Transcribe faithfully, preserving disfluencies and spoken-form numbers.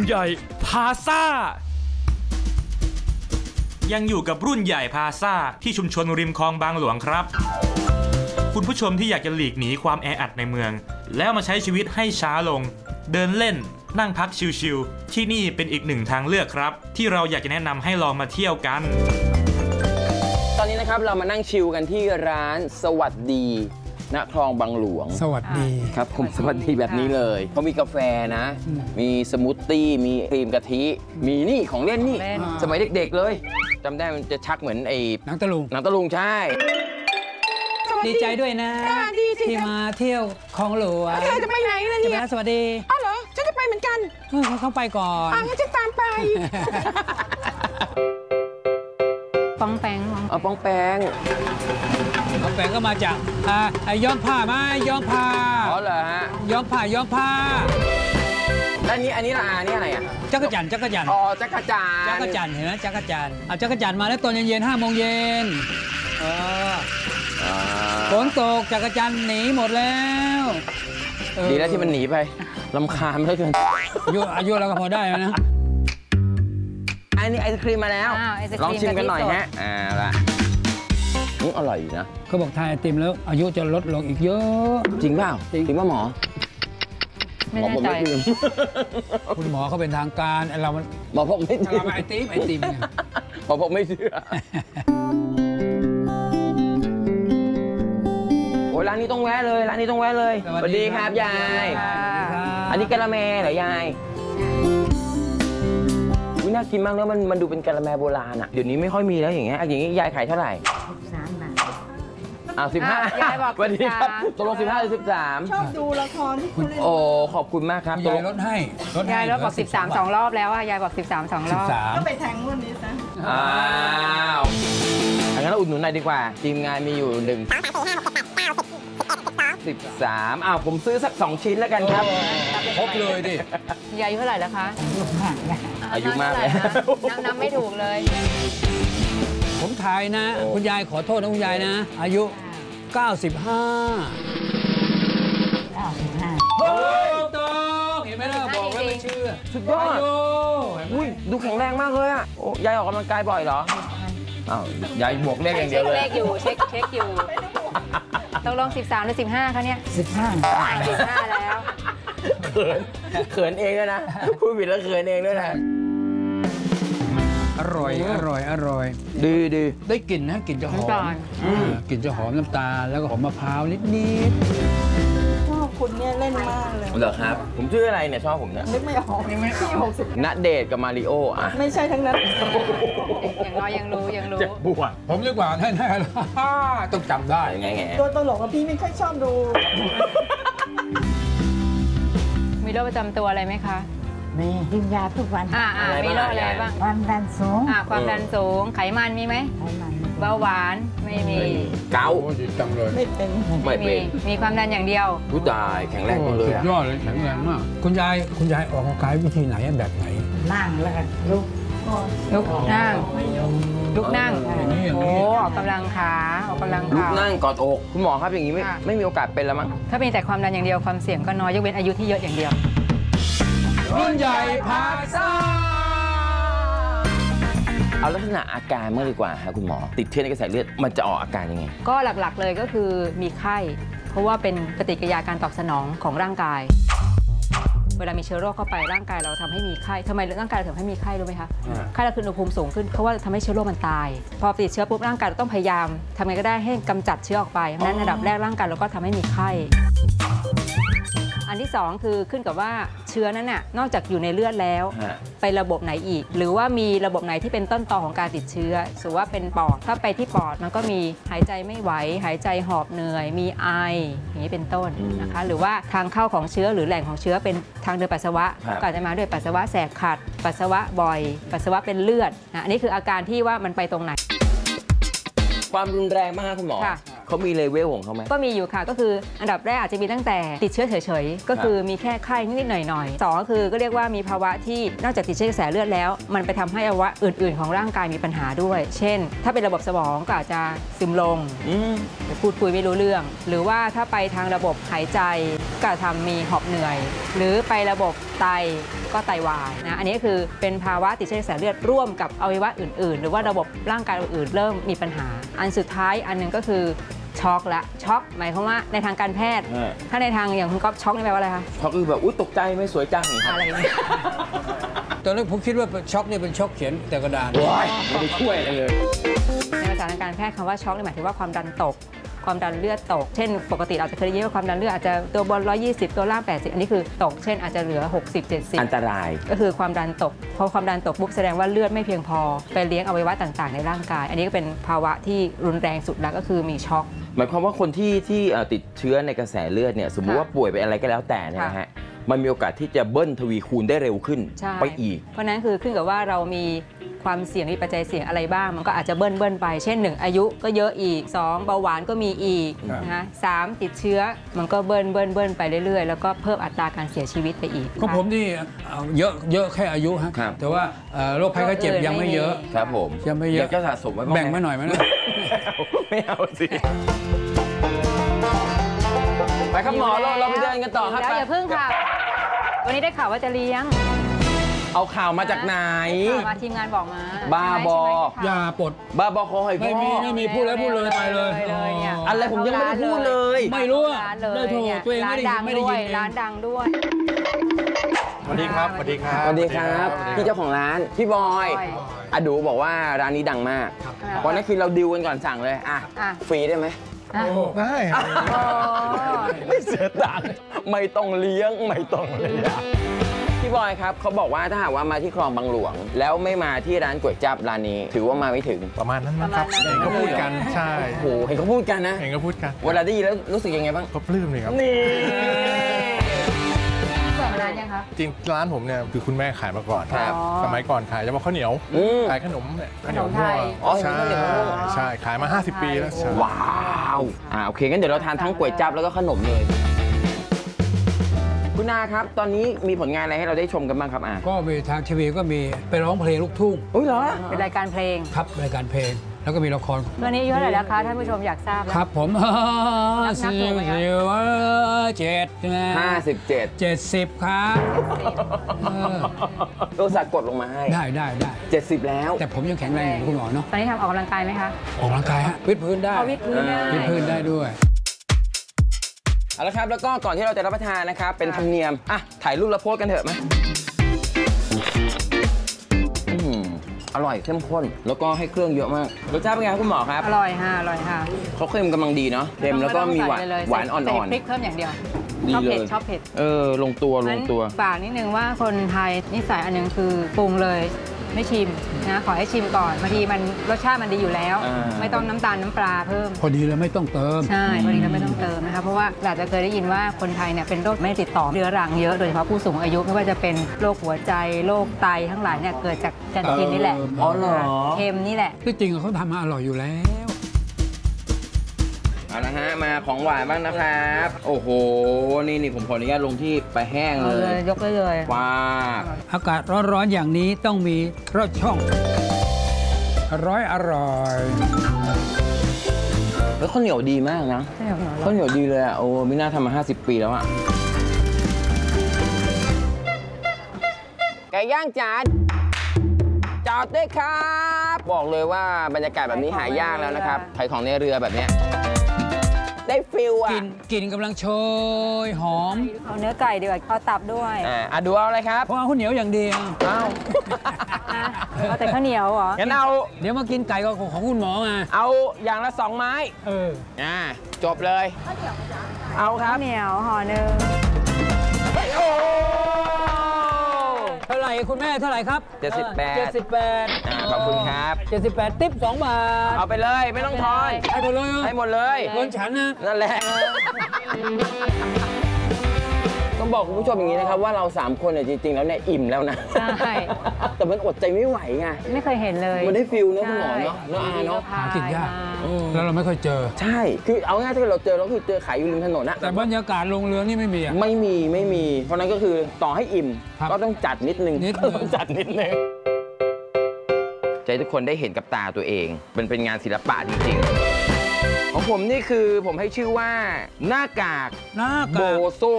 ใหญ่พาซ่ายังอยู่กับรุ่นใหญ่พาซ่าที่ชุมชนริมคลองบางหลวงครับคุณผู้ชมที่อยากจะหลีกหนีความแออัดในเมืองแล้วมาใช้ชีวิตให้ช้าลงเดินเล่นนั่งพักชิลๆที่นี่เป็นอีกหนึ่งทางเลือกครับที่เราอยากจะแนะนำให้ลองมาเที่ยวกันตอนนี้นะครับเรามานั่งชิลกันที่ร้านสวัสดีณคลองบางหลวงสวัสดีครับผมสวัสดีแบบนี้เลยเขามีกาแฟนะมีสมูทตี้มีครีมกะทิมีนี่ของเล่นนี่สมัยเด็กๆเลยจำได้มันจะชักเหมือนไอ้หนังตะลุงหนังตะลุงใช่ดีใจด้วยนะที่มาเที่ยวคลองหลวงเธอจะไปไหนล่ะเนี่ยสวัสดีอ้าวเหรอฉันจะไปเหมือนกันเขาไปก่อนอ่ะงั้นฉันตามไปป้องแปงเอาป้องแปงป้องแปงก็มาจากอ่าย้อมผ้าไหมย้อมผ้าอ๋อเหรอฮะย้อมผ้าย้อมผ้าแล้วนี้อันนี้ละอันนี้อะไรอ่ะจักรจันทร์จักรจันทร์อ๋อจักรจันทร์จักรจันทร์เห็นไหมจักรจันทร์เอาจักรจันทร์มาแล้วตอนเย็นๆห้าโมงเย็นเออฝนตกจักรจันทร์หนีหมดแล้วดีแล้วที่มันหนีไปรำคาญเหลือเกินอายุอายุเราก็พอได้นะอันนี้ไอศครีมมาแล้วลองชิมกันหน่อยฮะอ่าละนี่อร่อยอยู่นะเขาบอกทานไอติมแล้วอายุจะลดลงอีกเยอะจริงเปล่าจริงป่ะหมอไม่แน่ใจคุณหมอเขาเป็นทางการเรามันหมอพกไม่เชื่อไอติมไอติมหมอพกไม่เชื่อโอ้ร้านนี้ต้องแวะเลยร้านนี้ต้องแวะเลยสวัสดีครับยายอันนี้กะละแมเหรอยายวิน่ากินมากแล้วมันมันดูเป็นกะละแมโบราณอ่ะเดี๋ยวนี้ไม่ค่อยมีแล้วอย่างเงี้ยอย่างงี้ยายขายเท่าไหร่สามบาทอ้าวสิบห้ายายบอกวันนี้ครับตกลงสิบห้าหรือสิบสามชอบดูละครที่คุณเล่นโอ้ขอบคุณมากครับยายลดให้ยายลดบอกสิบสามสองรอบแล้วอ่ะยายบอกสิบสามสองรอบก็ไปแทงวันนี้ซะอ้าวงั้นเราอุดหนุนหน่อยดีกว่าทีมงานมีอยู่หนึ่งสิบสามอ้าวผมซื้อสักสองชิ้นแล้วกันครับครบเลยดิยายอายุเท่าไหร่แล้วคะอายุมากเลยนับนับไม่ถูกเลยผมทายนะคุณยายขอโทษนะคุณยายนะอายุเก้าสิบห้าเก้าสิบห้าเฮ้ยต้องเห็นไหมล่ะบอกแล้วไม่เชื่อสุดยอดอุ้ยดูแข็งแรงมากเลยอ่ะโอ้ยายออกกำลังกายบ่อยเหรออ้าวยายบวกเลขอย่างเดียวเลยเลขอยู่เช็คเช็คอยู่ต้องลงสิบสามหรือสิบห้าคะเนี่ยสิบห้าสิบห้าแล้วเขินเขินเองด้วยนะพูดผิดแล้วเขินเองด้วยนะอร่อยอร่อยอร่อยดีดีได้กลิ่นนะกลิ่นจะหอมกลิ่นจะหอมน้ำตาลแล้วก็หอมมะพร้าวนิดนิดชอบคุณเนี่ยเล่นมากเลยเหรอครับผมชื่ออะไรเนี่ยชอบผมเนี่ยนึกไม่ออกนึกไม่ออกหกสิบณเดชน์กับมาริโออ่ะไม่ใช่ทั้งนั้นอย่างน้อยยังรู้ยังรู้เจ็บปวดผมดีกว่าแน่ๆเลยต้องจำได้ไงไงตัวตลกอะพี่ไม่ค่อยชอบดูมีโรคประจำตัวอะไรไหมคะมีกินยาทุกวันอ่ามีโรคอะไรบ้างความดันสูงอ่าความดันสูงไขมันมีไหมไขมันเบาหวานไม่มีเกาดีจังเลยไม่เป็นไม่เป็นมีความดันอย่างเดียวผู้ตายแข็งแรงเลยสุดยอดเลยแข็งแรงมากคุณยายคุณยายออกกำลังกายวิธีไหนแบบไหนนั่งแล้วก็ลุกลุกนั่งลุกนั่งโอ้ออกกำลังขาออกกำลังขาลุกนั่งกอดอกคุณหมอครับอย่างนี้ไม่ไม่มีโอกาสเป็นแล้วมั้งถ้าเป็นแต่ความดันอย่างเดียวความเสี่ยงก็น้อยยกเว้นอายุที่เยอะอย่างเดียวรุ่นใหญ่พาซ่าเอาลักษณะอาการเมื่อดีกว่าครับคุณหมอติดเชื้อในกระแสเลือดมันจะออกอาการยังไงก็หลักๆเลยก็คือมีไข้เพราะว่าเป็นปฏิกิริยาการตอบสนองของร่างกายเวลามีเชื้อโรคเข้าไปร่างกายเราทำให้มีไข้ทำไมร่างกายเราถึงให้มีไข้รู้ไหมคะไข้เราคืออุณหภูมิสูงขึ้นเพราะว่าทำให้เชื้อโรคมันตายพอติดเชื้อปุ๊บร่างกายเราต้องพยายามทำไงก็ได้ให้กำจัดเชื้อออกไปเพราะฉะนั้นระดับแรกร่างกายเราก็ทำให้มีไข้อันที่สองคือขึ้นกับว่าเชื้อนั้นน่ะนอกจากอยู่ในเลือดแล้วไประบบไหนอีกหรือว่ามีระบบไหนที่เป็นต้นตอของการติดเชื้อสมมติว่าเป็นปอดถ้าไปที่ปอดมันก็มีหายใจไม่ไหวหายใจหอบเหนื่อยมีไออย่างนี้เป็นต้นนะคะหรือว่าทางเข้าของเชื้อหรือแหล่งของเชื้อเป็นทางเดินปัสสาวะก็อาจจะมาด้วยปัสสาวะแสบขัดปัสสาวะบ่อยปัสสาวะเป็นเลือดนะอันนี้คืออาการที่ว่ามันไปตรงไหนความรุนแรงมากคุณหมอเขามีเลเวลของเขาไหมก็มีอยู่ค่ะก็คืออันดับแรกอาจจะมีตั้งแต่ติดเชื้อเฉยๆก็คือมีแค่ไข้นิดๆหน่อยๆสองก็คือก็เรียกว่ามีภาวะที่นอกจากติดเชื้อกระแสเลือดแล้วมันไปทำให้อวัยวะอื่นๆของร่างกายมีปัญหาด้วย เช่น ถ้าเป็นระบบสมองก็อาจจะซึมลงอืมพูดคุยไม่รู้เรื่อง หรือว่าถ้าไปทางระบบหายใจก็ทำมีหอบเหนื่อย หรือไประบบไตก็ไตวายนะอันนี้ก็คือเป็นภาวะติดเชื้อกระแสเลือดร่วมกับอวัยวะอื่นๆ หรือว่าระบบร่างกายอื่นๆเริ่มมีปัญหา อันสุดท้ายอันหนึงก็คือช็อกละช็อกหมายความว่าในทางการแพทย์ ถ้าในทางอย่างคุณก๊อฟช็อกนี่แปลว่าอะไรคะเขาคือแบบอุ้ยตกใจไม่สวยจังอย่างเงี้ยอะไรเนี่ยตอนแรกผมคิดว่าช็อกเนี่ยเป็นช็อกเขียนแต่กระดาษว้ายไม่ได้ช่วยอะไรเลยในภาษาทางการแพทย์คำว่าช็อกนี่หมายถึงว่าความดันตก ความดันเลือดตก เช่น ปกติเราจะเคยได้ยินว่าความดันเลือดอาจจะตัวบนหนึ่งร้อยยี่สิบตัวล่างแปดสิบอันนี้คือตก เช่นอาจจะเหลือหกสิบ เจ็ดสิบอันตรายก็คือความดันตกพอความดันตกปุ๊บแสดงว่าเลือดไม่เพียงพอไปเลี้ยงอวัยวะต่างๆในร่างกาย อันนี้ก็เป็นภาวะที่รุนแรงสุดแล้วก็คือมีช็อกหมายความว่าคนที่ที่เอ่อติดเชื้อในกระแสเลือดเนี่ยสมมุติว่าป่วยเป็นอะไรก็แล้วแต่เนี่ยนะฮะมันมีโอกาสที่จะเบิ้ลทวีคูณได้เร็วขึ้นใช่ไปอีกเพราะนั้นคือขึ้นกับว่าเรามีความเสี่ยงมีปัจจัยเสี่ยงอะไรบ้าง มันก็อาจจะเบิ้ลเบิ้ลไป เช่น หนึ่ง อายุก็เยอะอีก สอง เบาหวานก็มีอีกครับนะคะสามติดเชื้อมันก็เบิ้ลเบิ้ลเบิ้ลไปเรื่อยๆ แล้วก็เพิ่มอัตราการเสียชีวิตไปอีกก็ผมนี่เอาเยอะเยอะแค่อายุฮะครับแต่ว่าเอ่อโรคภัยไข้เจ็บยังไม่เยอะครับผมยังไม่เยอะดี๋วจะสะสมไว้บ้างแบ่งมาหน่อยไหมนะไม่เอาสิ ไปครับหมอเราเราไปเดินกันต่อครับแล้วไปอย่าเพิ่งค่ะ วันนี้ได้ข่าวว่าจะเลี้ยงเอาข่าวมาจากไหนได้ข่าวมาทีมงานบอกมาบ้าบอใช่ไหมอย่าปลดบ้าบอคอหอยพ่ไม่อมีไม่มีพูดแล้วพูดเลยไปเลยเลยเนี่ยอะไรผมยังไม่ได้พูดเลยไม่รู้อะร้านเลยได้โทรเนี่ยตัวเองไม่ได้ร้านดังไม่ได้ด้วยยินเองร้านดังด้วยสวัสดีครับ สวัสดีครับสวัสดีครับ พี่เจ้าของร้าน พี่บอยบอยอะดูบอกว่าร้านนี้ดังมากวันนั้นคือเราดิวกันก่อนสั่งเลย อ่ะอ่ะฟรีได้ไหมอ่ะได้ครับโอ้ไม่เสียตังค์ไม่ต้องเลี้ยง ไม่ต้องเลี้ยง พี่บอยครับเขาบอกว่าถ้าหากว่ามาที่คลองบางหลวง แล้วไม่มาที่ร้านก๋วยจั๊บร้านนี้ ถือว่ามาไม่ถึงประมาณนั้นมั้งครับประมาณนั้นเห็นก็พูดกัน ใช่โอ้โห เห็นเขาพูดกันนะเห็นก็พูดกันเวลาได้ยินแล้วรู้สึกยังไงบ้างก็ปลื้มเลยครับนี่เปิดมานานยังคะจริงร้านผมเนี่ยคือคุณแม่ขายมาก่อนครับสมัยก่อนขายเฉพาะข้าวเหนียวอืมขายขนมเนี่ยข้าวเหนียวขนมไทมั่วยอ๋อใช่ข้าวเหนียวมั่วใช่ ขายมา ห้าสิบ ปีแล้วใช่ว้าวอ่าโอเคงั้นเดี๋ยวเราทานทั้งก๋วยจั๊บแล้วก็ขนมเลย คุณนาครับ ตอนนี้มีผลงานอะไรให้เราได้ชมกันบ้างครับอ่ะก็มีทางทีวีก็มีไปร้องเพลงลูกทุ่งอุ้ยเหรอเป็นรายการเพลงครับรายการเพลง แล้วก็มีละครวันนี้อายุเท่าไหร่แล้วคะท่านผู้ชมอยากทราบแล้วครับผมนับสิถูกไหมครับบเจ็ดนะห้าสิบเจ็ดเจ็ดสิบครับตัวสักกดลงมาให้ได้ได้ได้เจ็ดสิบแล้วแต่ผมยังแข็งแรงอยู่คุณหมอเนาะตอนนี้ทำออกกำลังกายไหมคะออกกำลังกายฮะวิดพื้นได้เอาวิดพื้นได้วิดพื้นได้ด้วยเอาละครับ แล้วก็ก่อนที่เราจะรับประทานนะครับ เป็นธรรมเนียม อ่ะ ถ่ายรูปแล้วโพสกันเถอะมาอืมอร่อยเข้มข้น แล้วก็ให้เครื่องเยอะมาก รสชาติเป็นไงครับคุณหมอครับอร่อยค่ะอร่อยค่ะเขาเค็มกำลังดีเนาะ เค็มแล้วก็มีหวานไต้องใส่เลยหวานอ่ใส่อนพริกเพิ่มอย่างเดียวดีชอบเลเผ็ดยชอบเผ็ดๆ เออ ลงตัว ลงตัวงั้นฝากนิดนึงว่าคนไทยนิสัยอันหนึงคือปรุงเลยไม่ชิมนะขอให้ชิมก่อนบางทีมันรสชาติมันดีอยู่แล้วอ่าไม่ต้องน้ำตาลน้ำปลาเพิ่มพอดีเลยไม่ต้องเติมใช่พอดีเราไม่ต้องเติมนะคะเพราะว่าอาจจะเคยได้ยินว่าคนไทยเนี่ยเป็นโรคไม่ติดต่อเรื้อรังเยอะโดยเฉพาะผู้สูงอายุไม่ว่าจะเป็นโรคหัวใจโรคไตทั้งหลายเนี่ยเกิดจากการกินนี่แหละอ๋อเหรอเค็มนี่แหละที่จริงเขาทำมาอร่อยอยู่แล้วเอาละฮะ มาของหวานบ้างนะครับ โอ้โห นี่นี่ผมขออนุญาตลงที่ไปลาแห้งเอาเลเลยยยกได้เลยว้าบอากาศร้อนๆอย่างนี้ต้องมีรสช่อง อร่อยอร่อยแล้วข้าวเหนียวดีมากนะใช่เหรอข้าวเหนียวดีเลยอ่ะ โอ้ไม่น่าทำมา ห้าสิบ ปีแล้วอ่ะ ไก่ย่างจานจอดด้วยครับ บอกเลยว่าบรรยากาศแบบนี้หายากแล้วนะครับขายของในเรือแบบเนี้ยได้ฟิลอ่ะกลิ่นกลิ่นกำลังโชยหอมเอาเนื้อไก่ดีกว่าเอาตับด้วยอ่าอ่ะดูเอาอะไรครับเพราะเอาข้าวเหนียวอย่างเดียวเอาอ่ะเอาแต่ข้าวเหนียวเหรองั้นเอาเดี๋ยวมากินไก่ก็ของคุณหมอมาเอาอย่างละสองไม้เอออ่าจบเลย เอาครัข้าบวเหนียวห่อหนึ่งโอ้เท่าไหร่คุณแม่เท่าไหร่ครับเจ็ดสิบแปดเจ็ดสิบแปดอ่าขอบคุณครับเจ็ดสิบแปดติ๊บสองบาทเอาไปเลยไม่ต้องทอนให้หมดเลยเหรอให้หมดเลยเงินฉันนะนั่นแหละ ก็ต้องบอกคุณผู้ชมอย่างนี้นะครับว่าเราสามคนเนี่ยจริงๆแล้วเนี่ยอิ่มแล้วนะใช่แต่มันอดใจไม่ไหวไงไม่เคยเห็นเลยมันได้ฟิลเนอะคุณหมอเนอะเนอะอาเนอะหากินยากอืมแล้วเราไม่ค่อยเจอใช่ คือเอาง่ายๆถ้าเราเจอเราคือเจอขายอยู่ริมถนนนะแต่บรรยากาศลงเรือนี่ไม่มีอ่ะไม่มีไม่มี เพราะนั้นก็คือต่อให้อิ่มครับก็ต้องจัดนิดนึงนิดนึงต้องจัดนิดนึงจะให้ทุกคนได้เห็นกับตาตัวเองเป็นเป็นงานศิลปะจริงๆของผมนี่คือผมให้ชื่อว่าหน้ากากหน้าโบกากโซ่